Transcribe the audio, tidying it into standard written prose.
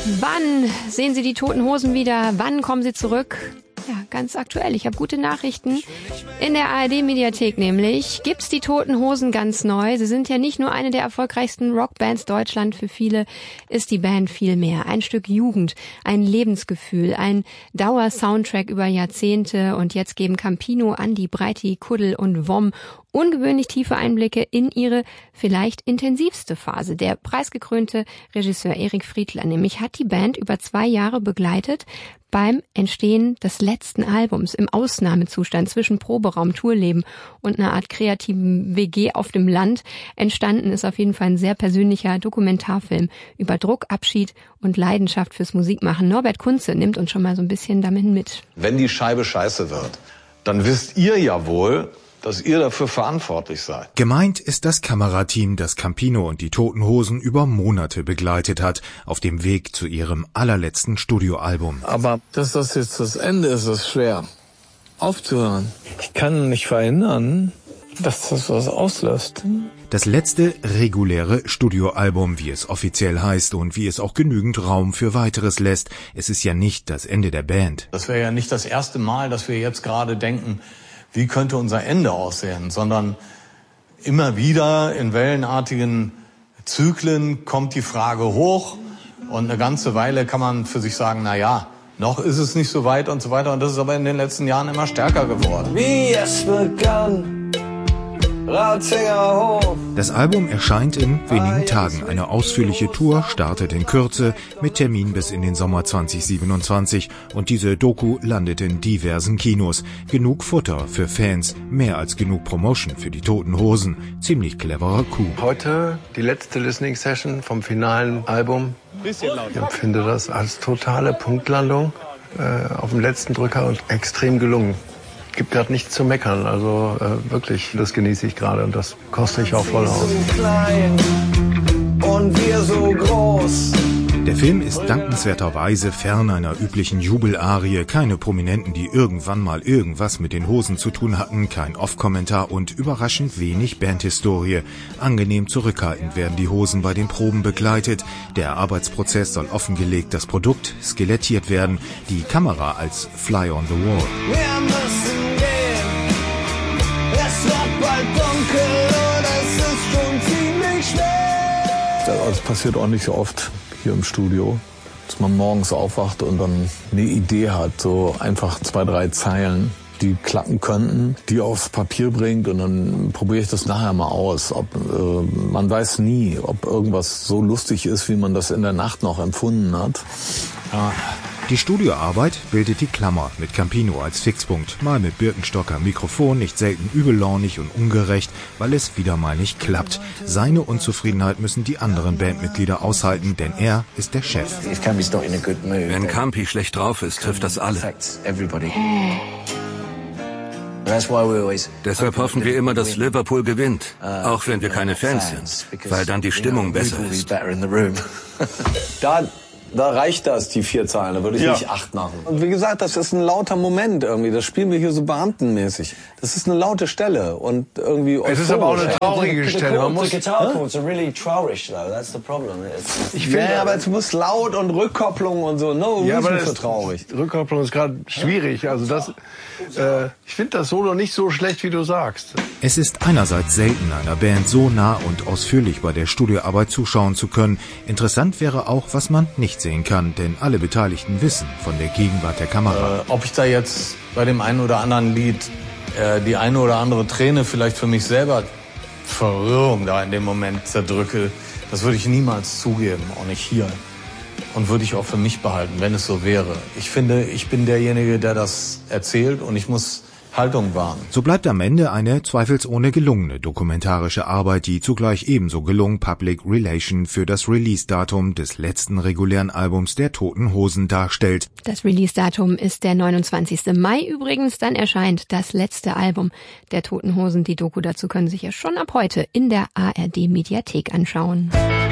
Wann sehen Sie die Toten Hosen wieder? Wann kommen sie zurück? Ja, ganz aktuell. Ich habe gute Nachrichten. In der ARD-Mediathek nämlich gibt's die Toten Hosen ganz neu. Sie sind ja nicht nur eine der erfolgreichsten Rockbands Deutschland. Für viele ist die Band viel mehr. Ein Stück Jugend, ein Lebensgefühl, ein Dauersoundtrack über Jahrzehnte. Und jetzt geben Campino, Andi, Breiti, Kuddel und Wom ungewöhnlich tiefe Einblicke in ihre vielleicht intensivste Phase. Der preisgekrönte Regisseur Erik Friedler nämlich hat die Band über 2 Jahre begleitet beim Entstehen des letzten Albums im Ausnahmezustand zwischen Proberaum, Tourleben und einer Art kreativen WG auf dem Land. Entstanden ist auf jeden Fall ein sehr persönlicher Dokumentarfilm über Druck, Abschied und Leidenschaft fürs Musikmachen. Norbert Kunze nimmt uns schon mal so ein bisschen damit mit. Wenn die Scheibe scheiße wird, dann wisst ihr ja wohl, dass ihr dafür verantwortlich seid. Gemeint ist das Kamerateam, das Campino und die Toten Hosen über Monate begleitet hat, auf dem Weg zu ihrem allerletzten Studioalbum. Aber dass das jetzt das Ende ist, ist schwer. Aufzuhören. Ich kann nicht verhindern, dass das was auslöst. Das letzte reguläre Studioalbum, wie es offiziell heißt und wie es auch genügend Raum für weiteres lässt. Es ist ja nicht das Ende der Band. Das wäre ja nicht das erste Mal, dass wir jetzt gerade denken, wie könnte unser Ende aussehen, sondern immer wieder in wellenartigen Zyklen kommt die Frage hoch und eine ganze Weile kann man für sich sagen, na ja, noch ist es nicht so weit und so weiter, und das ist aber in den letzten Jahren immer stärker geworden. Wie es begann, Ratzinger Hof. Das Album erscheint in wenigen Tagen. Eine ausführliche Tour startet in Kürze mit Termin bis in den Sommer 2027 und diese Doku landet in diversen Kinos. Genug Futter für Fans, mehr als genug Promotion für die Toten Hosen. Ziemlich cleverer Coup. Heute die letzte Listening Session vom finalen Album. Ich empfinde das als totale Punktlandung auf dem letzten Drücker und extrem gelungen. Gibt gerade nichts zu meckern, also wirklich, das genieße ich gerade und das koste ich auch voll aus. So klein und wir so groß. Der Film ist dankenswerterweise fern einer üblichen Jubelarie, keine Prominenten, die irgendwann mal irgendwas mit den Hosen zu tun hatten, kein Off-Kommentar und überraschend wenig Bandhistorie. Angenehm zurückhaltend werden die Hosen bei den Proben begleitet. Der Arbeitsprozess soll offengelegt, das Produkt skelettiert werden, die Kamera als Fly on the Wall. Wir müssen gehen, es wird bald dunkel und es ist schon ziemlich schwer. Das passiert auch nicht so oft hier im Studio, dass man morgens aufwacht und dann eine Idee hat, so einfach 2, 3 Zeilen, die klappen könnten, die aufs Papier bringt und dann probiere ich das nachher mal aus. Man weiß nie, ob irgendwas so lustig ist, wie man das in der Nacht noch empfunden hat. Ja. Die Studioarbeit bildet die Klammer mit Campino als Fixpunkt. Mal mit Birkenstocker Mikrofon, nicht selten übellaunig und ungerecht, weil es wieder mal nicht klappt. Seine Unzufriedenheit müssen die anderen Bandmitglieder aushalten, denn er ist der Chef. Wenn Campi schlecht drauf ist, trifft das alle. Deshalb hoffen wir immer, dass Liverpool gewinnt, auch wenn wir keine Fans sind, weil dann die Stimmung besser ist. Da reicht das, die 4 Zeilen, da würde ich nicht 8 machen. Und wie gesagt, das ist ein lauter Moment irgendwie, das spielen wir hier so beamtenmäßig. Das ist eine laute Stelle und irgendwie es ist aber auch eine traurige Stelle. Man muss ich finde, aber es muss laut und Rückkopplung und so, reason für traurig. Rückkopplung ist gerade schwierig, also das, ich finde das Solo nicht so schlecht, wie du sagst. Es ist einerseits selten, einer Band so nah und ausführlich bei der Studioarbeit zuschauen zu können. Interessant wäre auch, was man nicht sehen kann, denn alle Beteiligten wissen von der Gegenwart der Kamera. Ob ich da jetzt bei dem einen oder anderen Lied die eine oder andere Träne vielleicht für mich selber Verwirrung da in dem Moment zerdrücke, das würde ich niemals zugeben, auch nicht hier. Und würde ich auch für mich behalten, wenn es so wäre. Ich finde, ich bin derjenige, der das erzählt und ich muss Haltung wahren. So bleibt am Ende eine zweifelsohne gelungene dokumentarische Arbeit, die zugleich ebenso gelungen Public Relation für das Release-Datum des letzten regulären Albums der Toten Hosen darstellt. Das Release-Datum ist der 29. Mai übrigens, dann erscheint das letzte Album der Toten Hosen. Die Doku dazu können Sie sich ja schon ab heute in der ARD-Mediathek anschauen.